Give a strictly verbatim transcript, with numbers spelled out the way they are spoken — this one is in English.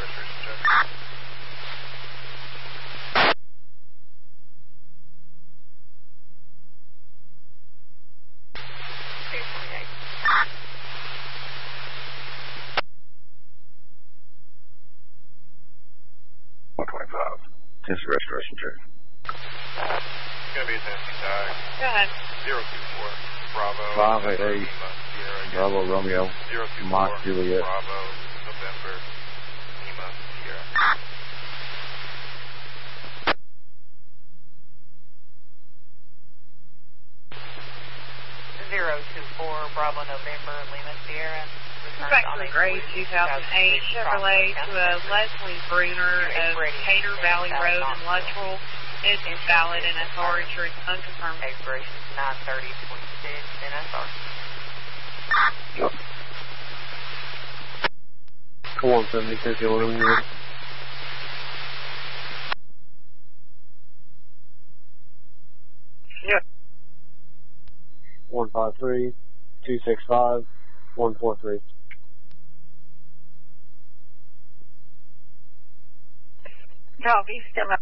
restoration check. one twenty-five. Just restoration check. It's going to be a Tennessee tag. Go ahead. zero two four. Bravo. five eight eight. Bravo Romeo. zero two four. Mach Juliet. Bravo. November. Lima. Sierra. zero two four. Bravo November. Lima Sierra. Back to the gray two thousand eight Chevrolet to a Leslie Bruner of Cater Valley Road in Luttrell. It's valid and S R insurance unconfirmed. Expiration nine thirty twenty-six N S R. Yep. Come on, seventy-six, you want to Yep. one five three, two six five, one four three. Copy, still